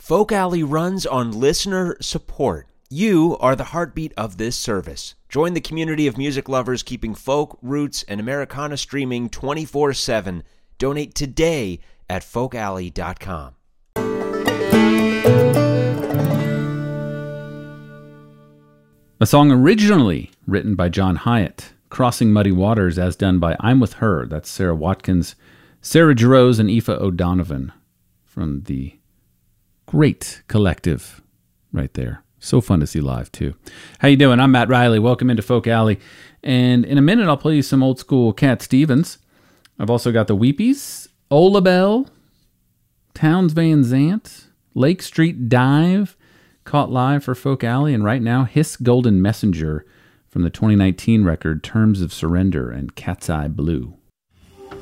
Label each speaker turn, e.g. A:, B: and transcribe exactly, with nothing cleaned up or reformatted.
A: Folk Alley runs on listener support. You are the heartbeat of this service. Join the community of music lovers keeping folk, roots, and Americana streaming twenty-four seven. Donate today at folk alley dot com.
B: A song originally written by John Hyatt, Crossing Muddy Waters, as done by I'm With Her. That's Sarah Watkins, Sarah Jarosz, and Aoife O'Donovan from the great collective right there. So fun to see live, too. How you doing? I'm Matt Riley. Welcome into Folk Alley. And in a minute, I'll play you some old school Cat Stevens. I've also got the Weepies, Ola Bell, Townes Van Zandt, Lake Street Dive, caught live for Folk Alley, and right now, Hiss Golden Messenger from the twenty nineteen record Terms of Surrender and Cat's Eye Blue.